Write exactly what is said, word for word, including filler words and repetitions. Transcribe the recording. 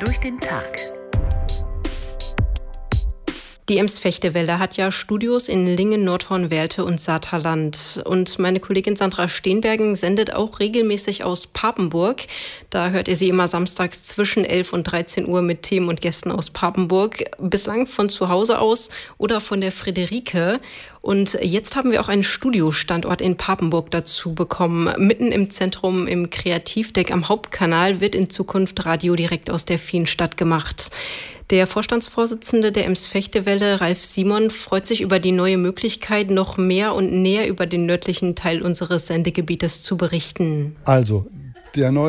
durch den Tag. Die Ems-Fechtewelle hat ja Studios in Lingen, Nordhorn-Werlte und Saterland. Und meine Kollegin Sandra Steenbergen sendet auch regelmäßig aus Papenburg. Da hört ihr sie immer samstags zwischen elf und dreizehn Uhr mit Themen und Gästen aus Papenburg. Bislang von zu Hause aus oder von der Friederike. Und jetzt haben wir auch einen Studiostandort in Papenburg dazu bekommen. Mitten im Zentrum im Kreativdeck am Hauptkanal wird in Zukunft Radio direkt aus der Feenstadt gemacht. Der Vorstandsvorsitzende der Ems-Fechtewelle, Ralf Simon, freut sich über die neue Möglichkeit, noch mehr und näher über den nördlichen Teil unseres Sendegebietes zu berichten. Also, der neue